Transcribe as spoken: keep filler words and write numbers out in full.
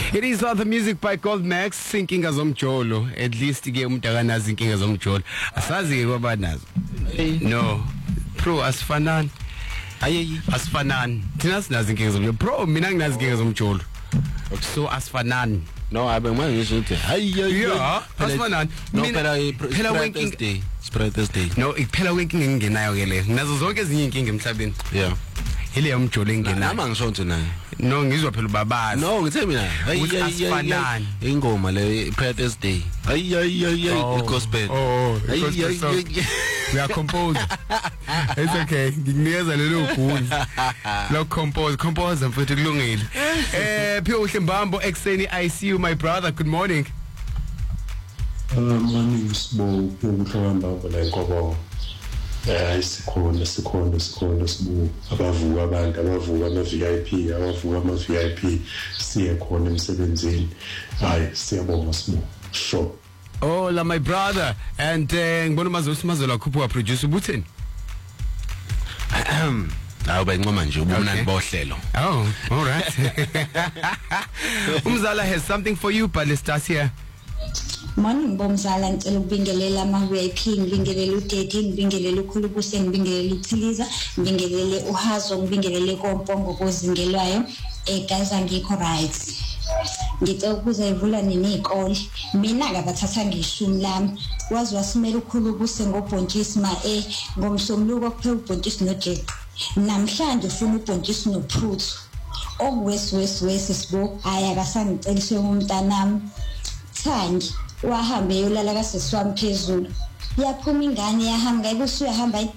It is other music by Gold Max, Inkinga Zomjolo. At least ke umuntu akanazi inkinga zomjolo. Asazi ke kwabanazo. No. Pro asfanani. Ayi asfanani. Thina sinazi inkinga zomjolo. Pro mina nginazi inkinga zomjolo. So asfanani. No, abe manje ngisho ukuthi hayi yeah, asfanani. No phela phela Wednesday, spread Thursday. No, iphela wenkinga engenayo ke le. Nazo zonke ezinye inkinga emhlabeni. Yeah. Ile yomjolo engenayo. Nama ngisho nje naye. No ngizwa phela babazi. No ngithe mina hayi asfanani. Ingoma le prayer Thursday. Hayi hayi hayi gospel. Oh, gospel. We are composed. It's okay. Ngikunikeza lelo guni. Lo compose, compose mfethu kulungile. Eh Phiwe Uhlembambo ekseni I see you my brother. Good morning. Morning Sibo, Phiwe Uhlembambo la inkobo. Eh isikhona isikhona isikhona Sibo. Abavuka abantu abavuka ama V I P, abavuka ama V I P siye khona emsebenzini. Hayi siyabonga Sibo. Sure. Oh la my brother and ngibona mazo simazela khupha producer ubutheni. Hawu bayincoma nje ubumnani bohlelo. Oh, all right. Umzala has something for you, but let's start here. Morning bomzala ngicela ukubingelela ama V I P, ngibingelele uDaddy, ngibingelele uKhulubuse, ngibingelele uThiliza, ngibingelele uHazo, ngibingelele Kompongo kozingelwayo. Eh guys angikho right. Ngicela ukuza ivula nini ikole. Mina ke bathatha ngishumi lami. Wazi wasimela uKhulubuse ngobhontshisi ma eh ngomsomluko kuphela ubhontshisi noJeq. Namhlanje ufuna ubhontshisi nophuthu. Okwes wes wes Sibo aya kasangiceliswe umntanami. Thangi wahambe yolala kaseswami phezulu. Yaphuma ingane yahamba ngeke usuyahamba